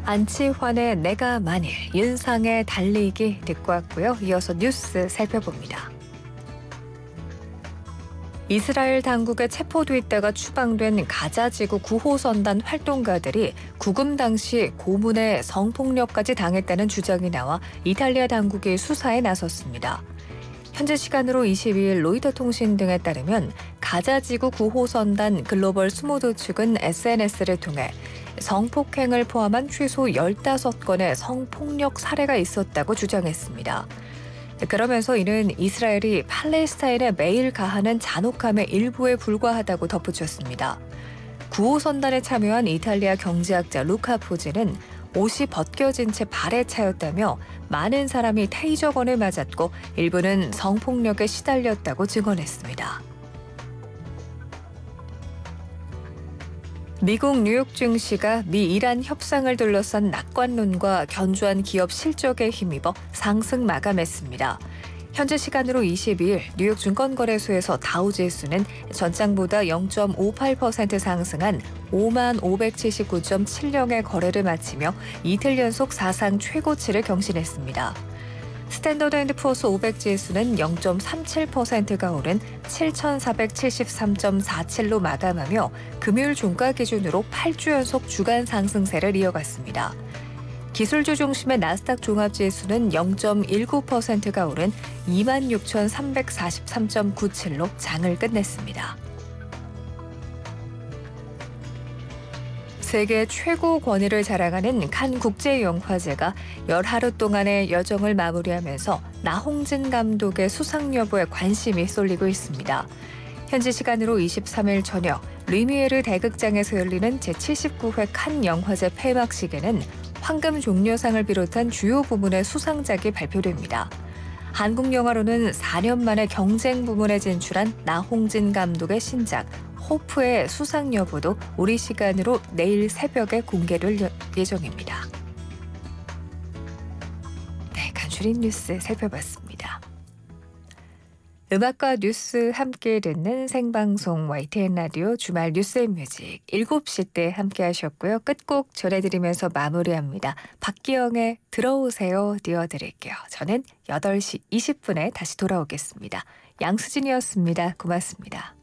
안치환의 내가 만일, 윤상의 달리기 듣고 왔고요. 이어서 뉴스 살펴봅니다. 이스라엘 당국에 체포돼 있다가 추방된 가자지구 구호선단 활동가들이 구금 당시 고문의 성폭력까지 당했다는 주장이 나와 이탈리아 당국이 수사에 나섰습니다. 현재 시간으로 22일 로이터 통신 등에 따르면 가자지구 구호선단 글로벌 스무드 측은 SNS를 통해 성폭행을 포함한 최소 15건의 성폭력 사례가 있었다고 주장했습니다. 그러면서 이는 이스라엘이 팔레스타인에 매일 가하는 잔혹함의 일부에 불과하다고 덧붙였습니다. 구호선단에 참여한 이탈리아 경제학자 루카 포지는 옷이 벗겨진 채 발에 차였다며 많은 사람이 테이저건을 맞았고 일부는 성폭력에 시달렸다고 증언했습니다. 미국 뉴욕 증시가 미-이란 협상을 둘러싼 낙관론과 견조한 기업 실적에 힘입어 상승 마감했습니다. 현재 시간으로 22일 뉴욕 증권거래소에서 다우지수는 전장보다 0.58% 상승한 55,579.70의 거래를 마치며 이틀 연속 사상 최고치를 경신했습니다. 스탠더드앤드푸어스 500지수는 0.37%가 오른 7,473.47로 마감하며 금요일 종가 기준으로 8주 연속 주간 상승세를 이어갔습니다. 기술주 중심의 나스닥 종합지수는 0.19%가 오른 26,343.97로 장을 끝냈습니다. 세계 최고 권위를 자랑하는 칸 국제영화제가 열하루 동안의 여정을 마무리하면서 나홍진 감독의 수상 여부에 관심이 쏠리고 있습니다. 현지 시간으로 23일 저녁 르미에르 대극장에서 열리는 제79회 칸 영화제 폐막식에는 황금 종려상을 비롯한 주요 부문의 수상작이 발표됩니다. 한국 영화로는 4년 만에 경쟁 부문에 진출한 나홍진 감독의 신작 호프의 수상 여부도 우리 시간으로 내일 새벽에 공개될 예정입니다. 네, 간추린 뉴스 살펴봤습니다. 음악과 뉴스 함께 듣는 생방송 YTN 라디오 주말 뉴스앤뮤직 7시 때 함께 하셨고요. 끝곡 전해드리면서 마무리합니다. 박기영의 들어오세요 띄워드릴게요. 저는 8시 20분에 다시 돌아오겠습니다. 양수진이었습니다. 고맙습니다.